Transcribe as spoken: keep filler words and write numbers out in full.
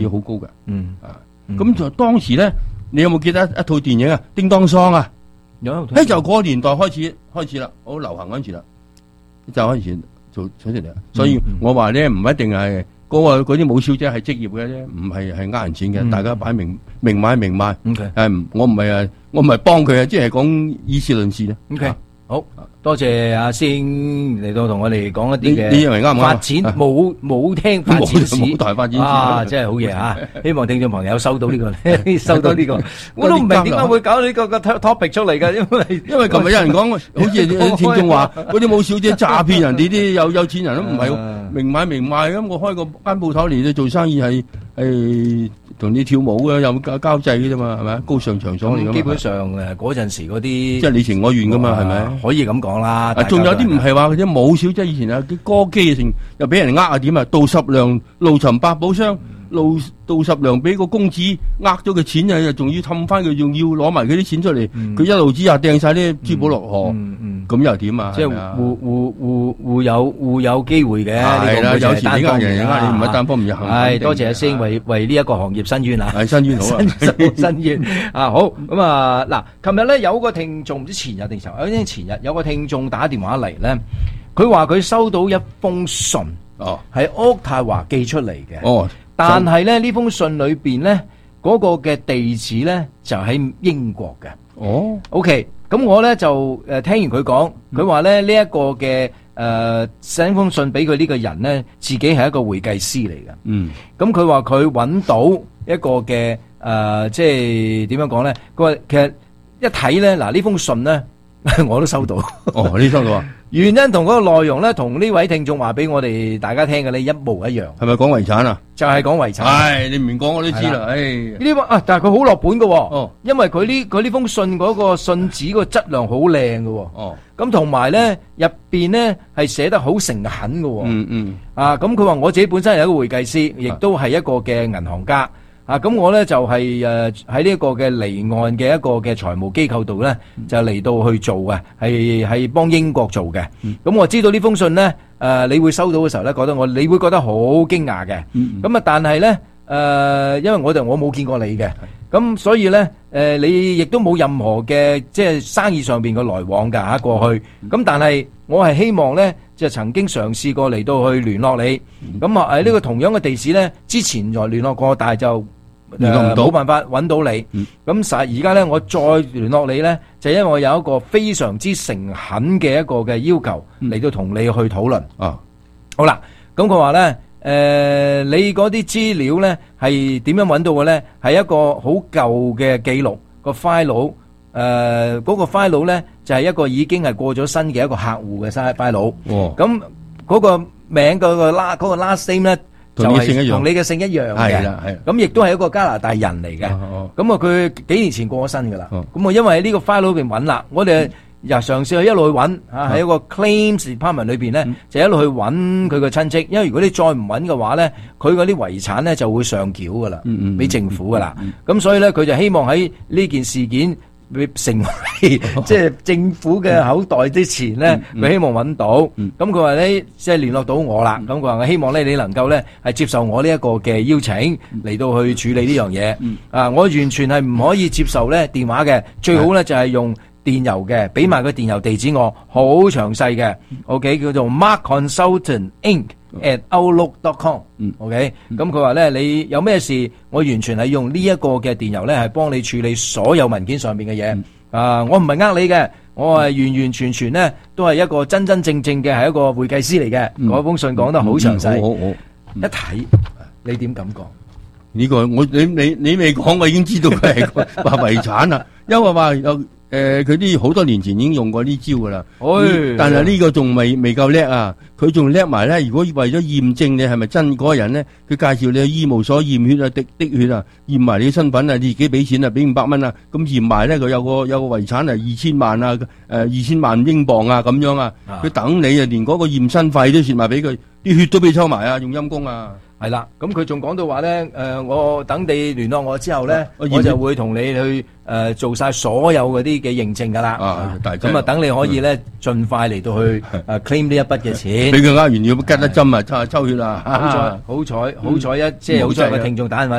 要好高嘅。 嗯啊，咁就當時咧，你有冇記得一套電影啊？叮當桑啊， 有喺就嗰個年代開始開始啦，好流行嗰陣時啦，就開始做出嚟啦。所以我話咧，唔一定係嗰個嗰啲舞小姐係職業嘅啫，唔係係呃人錢嘅，大家擺明明買明賣。 OK， 誒，我唔係啊，我唔係幫佢啊，即係講以事論事咧。 OK，好多謝阿星嚟到同我哋講一啲嘅你認為啱唔啱發展冇冇聽發展史冇大發展史啊，真係好嘢啊！希望聽眾朋友收到呢個，收到呢個，我都唔明點解會搞呢個個 topic 出嚟㗎，因為因為琴日有人講，好似有聽眾話嗰啲舞小姐詐騙人哋啲有有錢人都唔係明買明賣咁，我開個間鋪頭嚟做生意係係同你跳舞嘅，有交交際嘅啫嘛，係咪？高尚場所嚟㗎嘛。 基本上誒嗰陣時嗰啲即係你情我願㗎嘛，係咪？ 可以咁講啦。 仲有啲唔係話嗰啲舞小姐，以前有啲歌姬成又俾人呃啊點啊？杜十娘怒尋百寶箱，杜杜十娘俾個公子呃咗佢錢啊，又仲要氹翻佢，仲要攞埋佢啲錢出嚟，佢一路之下掟晒啲珠寶落河，咁又點啊？ 即係互互互互有互有機會嘅。 係啦，有時點呃人呃你唔係單方面入行。 係多謝阿星為為呢一個行業申冤啊！ 係申冤好啊， 申冤啊！好咁啊嗱，琴日咧有個聽眾唔知前日定前日，前日有個聽眾打電話嚟咧，佢話佢收到一封信， 哦， 係渥太華寄出嚟嘅， 哦， 但係咧呢封信裏邊咧嗰個嘅地址咧就喺英國嘅， 哦 ，OK，咁我咧就誒聽完佢講，佢話咧呢一個嘅誒寫封信俾佢呢個人咧，自己係一個會計師嚟嘅， 嗯， 咁佢話佢揾到一個嘅誒，即係點樣講咧？佢話其實一睇咧，嗱呢封信咧。我都收到， 哦，你收到啊？ 原因同嗰個內容咧，同呢位聽眾話俾我哋大家聽嘅咧一模一樣。 係咪講遺產啊？ 就係講遺產。 唉，你唔講我都知啦。唉， 呢啲啊，但係佢好落本嘅。哦，因為佢呢佢呢封信嗰個信紙個質量好靚嘅。哦，咁同埋咧入邊咧係寫得好誠懇嘅。 嗯嗯。啊， 咁佢話我自己本身係一個會計師，亦都係一個嘅銀行家。啊，咁我咧就係誒喺呢一個嘅離岸嘅一個嘅財務機構度咧，就嚟到去做嘅，係係幫英國做嘅。咁、嗯、我知道呢封信咧，誒、呃、你會收到嘅時候咧，覺得我你會覺得好驚訝嘅。咁啊、嗯，但係咧誒，因為我就我冇見過你嘅，咁所以咧誒、呃、你亦都冇任何嘅即係生意上邊嘅來往㗎嚇過去。咁但係我係希望咧。就曾經嘗試過嚟到去聯絡你，咁啊誒呢個同樣嘅地址咧，之前就聯絡過，但係就聯絡唔到，冇辦法揾到你。咁實而家咧，我再聯絡你咧，就因為我有一個非常之誠懇嘅一個嘅要求嚟到同你去討論。啊，好啦，咁佢話咧，誒你嗰啲資料咧係點樣揾到嘅咧？係一個好舊嘅記錄個 file。誒，嗰、呃那個 file 咧就係、是、一個已經係過咗身嘅一個客戶嘅 file。哦，咁嗰個名嗰、那個 last 嗰個 last name 咧就係同你嘅姓一樣嘅。係啦，係。咁亦都係一個加拿大人嚟嘅。咁、哦、啊，佢幾年前過咗身噶啦。咁啊、哦，因為喺呢個 file 裏邊揾啦，我哋又嘗試去一路去揾吓，喺、嗯、一個 claims department 裏邊咧，嗯、就一路去揾佢個親戚。因為如果你再唔揾嘅話咧，佢嗰啲遺產咧就會上繳噶啦，俾、嗯嗯、政府噶啦。咁、嗯嗯、所以咧，佢就希望喺呢件事件會成為即係政府嘅口袋之前咧，佢、嗯、希望揾到。咁佢話咧，即係聯絡到我啦。咁佢話我希望咧，你能夠咧係接受我呢一個嘅邀請嚟到去處理呢樣嘢。嗯、啊，我完全係唔可以接受咧電話嘅，最好咧就係用電郵嘅，俾埋個電郵地址我，好詳細嘅。OK， 叫做 Mark Consultant Inc at outlook dot com。OK，咁佢話咧，你有咩事，我完全係用呢一個嘅電郵咧，係幫你處理所有文件上面嘅嘢。嗯、啊，我唔係呃你嘅，我係完完全全咧，都係一個真真正正嘅係一個會計師嚟嘅。嗰、嗯、封信講得好詳細， 嗯、好好好， 一睇你點感覺？呢、 這個我你你你未講，我已經知道佢係話遺產啦，因為話有。誒，佢啲好多年前已經用過呢招噶啦，哎、但係呢個仲未未夠叻啊！佢仲叻埋咧，如果為咗驗證你係咪真嗰個人咧，佢介紹你去醫務所驗血啊、滴滴血啊，驗埋你身份啊，你自己俾錢啊，俾五百蚊啊，咁驗埋咧，佢有個有個遺產係二千萬啊，誒二千萬英鎊啊，咁樣啊，佢等你啊，連嗰個驗身費都蝕埋俾佢，啲血都俾抽埋啊，用陰公啊！ 係啦，咁佢仲講到話咧，誒，我等你聯絡我之後咧， 我我就會同你去誒做晒所有嗰啲嘅認證噶啦。 啊， 咁啊，等你可以咧盡快嚟到去誒 claim 呢一筆嘅錢。 俾佢呃完要吉得針啊，抽抽血啦。 好彩，好彩，好彩一即係好彩嘅聽眾打電話。